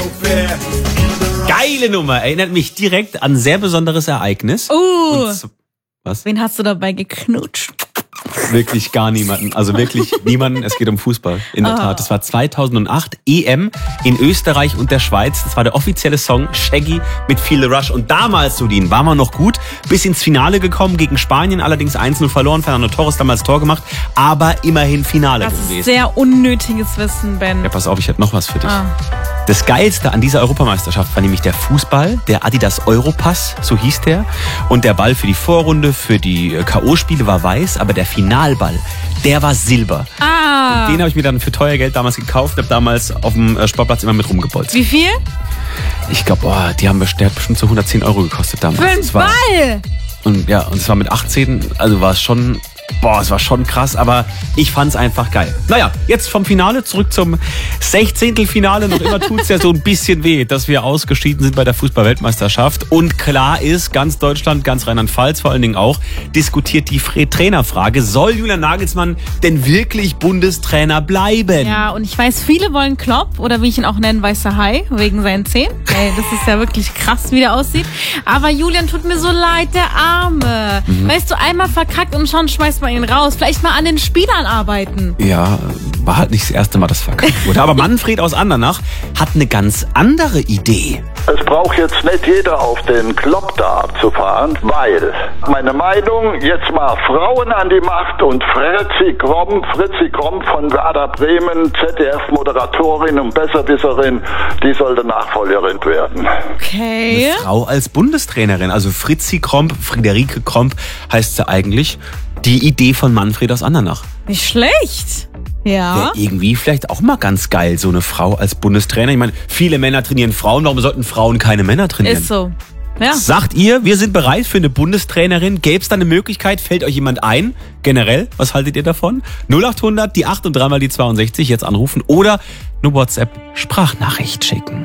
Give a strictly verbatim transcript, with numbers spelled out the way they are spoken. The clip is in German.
Geile Nummer, erinnert mich direkt an ein sehr besonderes Ereignis. Uh, Und, was? Wen hast du dabei geknutscht? Wirklich gar niemanden, also wirklich niemanden. Es geht um Fußball, in der Ah. Tat. Das war zweitausendacht, E M in Österreich und der Schweiz. Das war der offizielle Song Shaggy mit Feel the Rush. Und damals, Sudin, waren wir noch gut, bis ins Finale gekommen, gegen Spanien, allerdings eins null verloren. Fernando Torres damals Tor gemacht, aber immerhin Finale Das gewesen. ist sehr unnötiges Wissen, Ben. Ja, pass auf, ich hätte noch was für dich. Ah. Das Geilste an dieser Europameisterschaft war nämlich der Fußball, der Adidas Europass, so hieß der. Und der Ball für die Vorrunde, für die K O-Spiele war weiß, aber der Finalball, der war silber. Ah. Den habe ich mir dann für teuer Geld damals gekauft, habe damals auf dem Sportplatz immer mit rumgebolzt. Wie viel? Ich glaube, boah, die haben bestimmt, bestimmt so hundertzehn Euro gekostet damals. Für einen Das war, Ball! und ja, und es war mit achtzehn, also war es schon, boah, es war schon krass, aber ich fand's einfach geil. Naja, jetzt vom Finale zurück zum Sechzehntelfinale. Noch immer tut's ja so ein bisschen weh, dass wir ausgeschieden sind bei der Fußball-Weltmeisterschaft. Und klar ist, ganz Deutschland, ganz Rheinland-Pfalz vor allen Dingen auch, diskutiert die Trainerfrage. Soll Julian Nagelsmann denn wirklich Bundestrainer bleiben? Ja, und ich weiß, viele wollen Klopp, oder wie ich ihn auch nennen, weißer Hai, wegen seinen Zähnen. Ey, das ist ja wirklich krass, wie der aussieht. Aber Julian, tut mir so leid, der Arme. Mhm. Weißt du, einmal verkackt und schon schmeißt man ihn raus. Vielleicht mal an den Spielern arbeiten. Ja, war halt nicht das erste Mal, dass verkackt wurde. Aber Manfred aus Andernach hat eine ganz andere Idee. Es braucht jetzt nicht jeder auf den Klopp da abzufahren, weil meine Meinung, jetzt mal Frauen an die Macht und Fritzi Kromm, Fritzi Kromm von Werder Bremen, Z D F-Moderatorin und Besserwisserin, die sollte Nachfolgerin werden. Okay. Eine Frau als Bundestrainerin, also Fritzi Kromp, Friederike Kromp heißt sie eigentlich. Die Idee von Manfred aus Andernach. Nicht schlecht. Ja. Wäre irgendwie vielleicht auch mal ganz geil, so eine Frau als Bundestrainer. Ich meine, viele Männer trainieren Frauen, warum sollten Frauen keine Männer trainieren? Ist so. Ja. Sagt ihr, wir sind bereit für eine Bundestrainerin? Gäbe es da eine Möglichkeit? Fällt euch jemand ein? Generell, was haltet ihr davon? null acht hundert, die acht und dreimal die zweiundsechzig, jetzt anrufen oder eine WhatsApp-Sprachnachricht schicken.